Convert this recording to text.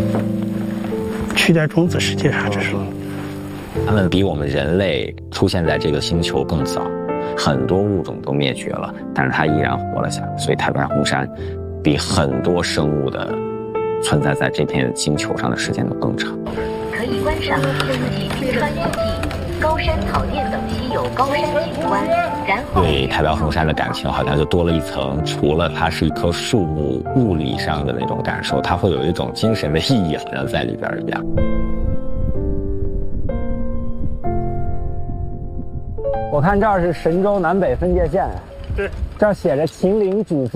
去掉种子世界啥，这是。 它们比我们人类出现在这个星球更早，很多物种都灭绝了，但是它依然活了下来。所以太平洋红杉比很多生物的存在在这片星球上的时间都更长。 可以观赏升级穿越季、高山草甸等稀有高山景观，然后对太平洋红杉的感情好像就多了一层，除了它是一棵树木物理上的那种感受，它会有一种精神的意义，好像在里边一样。 我看这儿是神州南北分界线， 对， 这儿写着秦岭主峰。